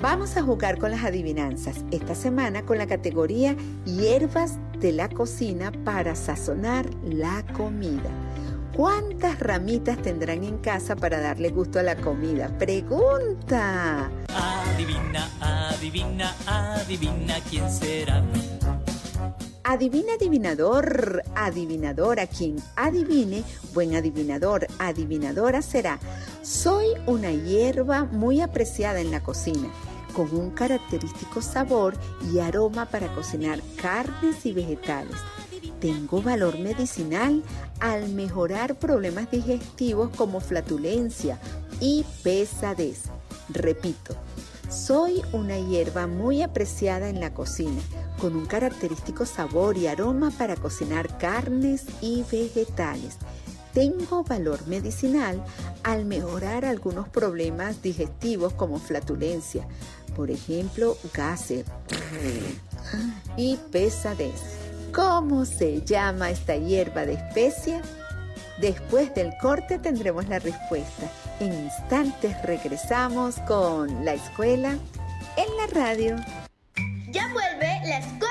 Vamos a jugar con las adivinanzas, esta semana con la categoría Hierbas de la cocina para sazonar la comida. ¿Cuántas ramitas tendrán en casa para darle gusto a la comida? ¡Pregunta! Adivina, adivina, adivina quién será. Adivina, adivinador, adivinadora, quien adivine, buen adivinador, adivinadora será. Soy una hierba muy apreciada en la cocina, con un característico sabor y aroma para cocinar carnes y vegetales. Tengo valor medicinal al mejorar problemas digestivos como flatulencia y pesadez. Repito, soy una hierba muy apreciada en la cocina, con un característico sabor y aroma para cocinar carnes y vegetales. Tengo valor medicinal al mejorar algunos problemas digestivos como flatulencia, por ejemplo, gases y pesadez. ¿Cómo se llama esta hierba de especia? Después del corte tendremos la respuesta. En instantes regresamos con La Escuela en la Radio. Ya vuelve La Escuela